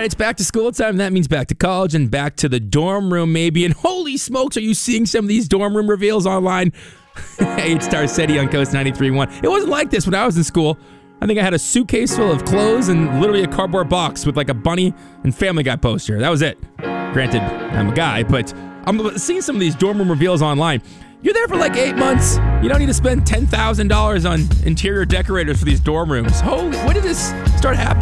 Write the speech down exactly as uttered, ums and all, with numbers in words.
right, it's back to school time. That means back to college and back to the dorm room, maybe. And holy smokes, are you seeing some of these dorm room reveals online? Hey, it's Tarcetti on Coast ninety-three point one. It wasn't like this when I was in school. I think I had a suitcase full of clothes and literally a cardboard box with like a bunny and Family Guy poster. That was it. Granted, I'm a guy, but I'm seeing some of these dorm room reveals online. You're there for like eight months. You don't need to spend ten thousand dollars on interior decorators for these dorm rooms. Holy, when did this start happening?